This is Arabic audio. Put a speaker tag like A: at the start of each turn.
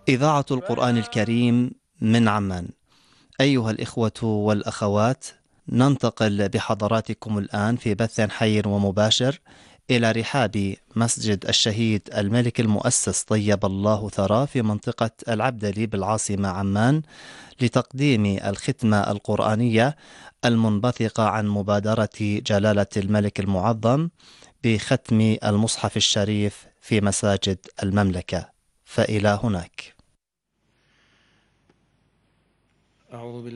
A: إذاعة القرآن الكريم من عمان. أيها الإخوة والأخوات، ننتقل بحضراتكم الآن في بث حي ومباشر إلى رحاب مسجد الشهيد الملك المؤسس طيب الله ثراه في منطقة العبدلي بالعاصمة عمان، لتقديم الختمة القرآنية المنبثقة عن مبادرة جلالة الملك المعظم بختم المصحف الشريف في مساجد المملكة. فإلى هناك.
B: أعوذ بالله